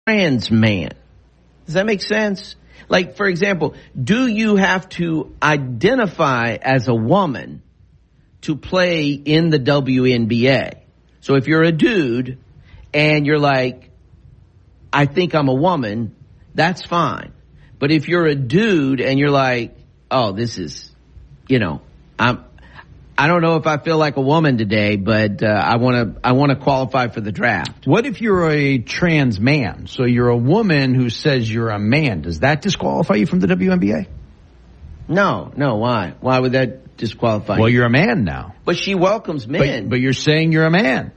trans man? Does that make sense? Like, for example, do you have to identify as a woman to play in the WNBA? So if you're a dude and you're like, I think I'm a woman, that's fine. But if you're a dude and you're like, oh, this is, I don't know if I feel like a woman today, but I want to qualify for the draft. What if you're a trans man? So you're a woman who says you're a man. Does that disqualify you from the WNBA? No. Why? Why would that disqualify you? Well, you're a man now. But she welcomes men. But you're saying you're a man.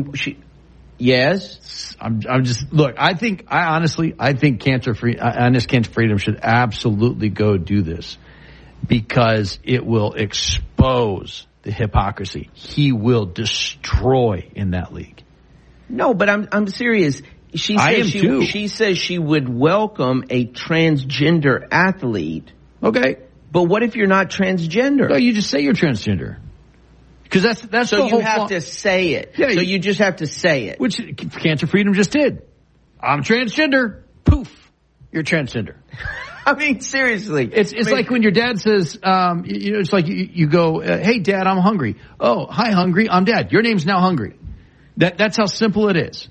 Yes. I'm just, look, I think Cancer Freedom should absolutely go do this because it will expose the hypocrisy. He will destroy in that league. No, but I'm serious. She says she would welcome a transgender athlete. Okay. But what if you're not transgender? No, you just say you're transgender. Because that's so the whole you have to say it. Yeah, so you just have to say it. Which Cancer Freedom just did. I'm transgender. Poof. You're transgender. I mean, seriously. It's like when your dad says, it's like you go, hey, Dad, I'm hungry. Oh, hi, Hungry. I'm Dad. Your name's now Hungry. That's how simple it is.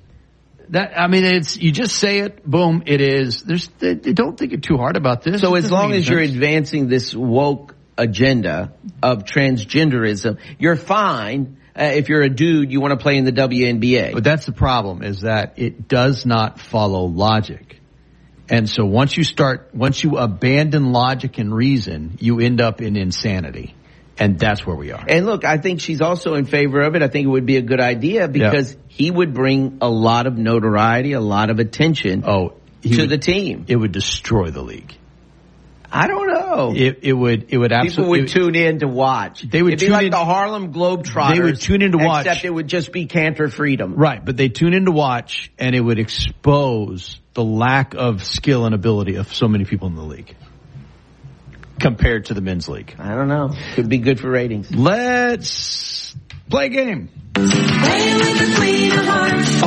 You just say it. Boom. It is. Don't think it too hard about this. So as long as you're advancing this woke agenda of transgenderism, you're fine. If you're a dude, you want to play in the WNBA. But that's the problem, is that it does not follow logic. And so once you abandon logic and reason, you end up in insanity. And that's where we are. And look, I think she's also in favor of it. I think it would be a good idea because he would bring a lot of notoriety, a lot of attention to the team. It would destroy the league. I don't know. It would absolutely. People would tune in to watch. It'd be like the Harlem Globetrotters. They would tune in to watch. Except it would just be Cantor Freedom. Right, but they tune in to watch, and it would expose the lack of skill and ability of so many people in the league compared to the men's league. I don't know. Could be good for ratings. Let's play a game. Play with the Queen of Hearts.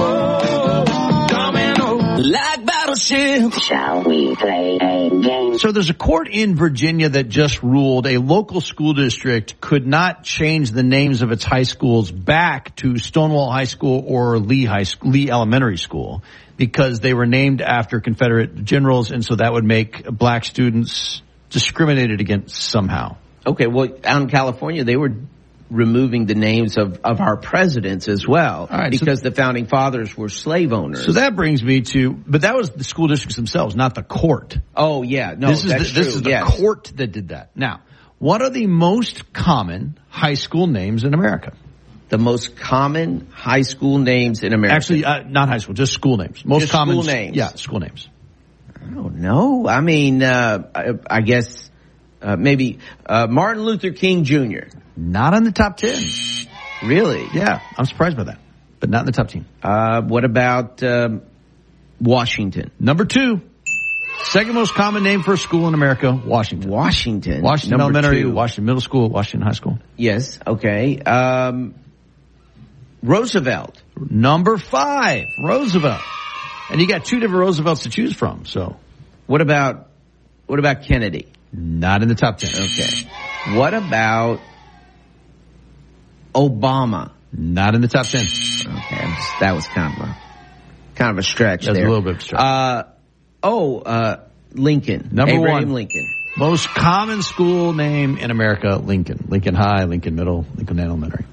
Oh, domino. Like battleship. Shall we play a game? So there's a court in Virginia that just ruled a local school district could not change the names of its high schools back to Stonewall High School or Lee Elementary School because they were named after Confederate generals, and so that would make black students discriminated against somehow. Okay, well, out in California, they were removing the names of our presidents as well, because the founding fathers were slave owners. So that brings me to, but that was the school districts themselves, not the court. Oh yeah, no, this is the court that did that. Now, what are the most common high school names in America? The most common high school names in America. Actually, not high school, just school names. Most just common school names. Yeah, school names. I don't know. I mean, I guess maybe Martin Luther King Jr. Not on the top 10. Really? Yeah, I'm surprised by that, but not in the top 10. What about Washington? Number 2. Second most common name for a school in America, Washington. Washington Elementary, 2. Washington Middle School, Washington High School. Yes, okay. Roosevelt. Number 5, Roosevelt. And you got 2 different Roosevelts to choose from, so. What about Kennedy? Not in the top 10. Okay. What about Obama? Not in the top 10. Okay, that was kind of a stretch there. That's a little bit of a stretch. Lincoln. Number Abraham 1. Lincoln. Most common school name in America, Lincoln. Lincoln High, Lincoln Middle, Lincoln Elementary.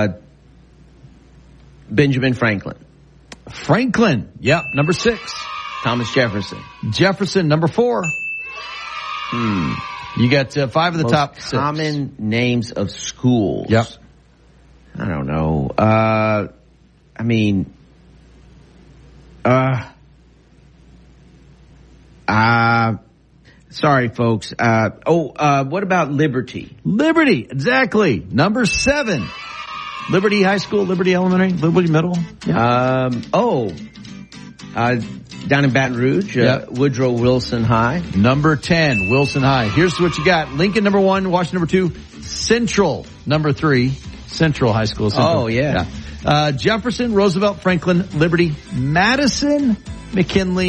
Benjamin Franklin. Franklin. Yep. Number 6. Thomas Jefferson. Jefferson. Number 4. You got 5 of the top 6. Common names of schools. Yep. I don't know. Sorry, folks. What about Liberty? Liberty, exactly. Number 7. Liberty High School, Liberty Elementary, Liberty Middle. Yeah. Down in Baton Rouge, Woodrow Wilson High. Number 10, Wilson High. Here's what you got. Lincoln, number 1. Washington, number 2. Central, number 3. Central High School. Central. Oh, yeah. Jefferson, Roosevelt, Franklin, Liberty, Madison, McKinley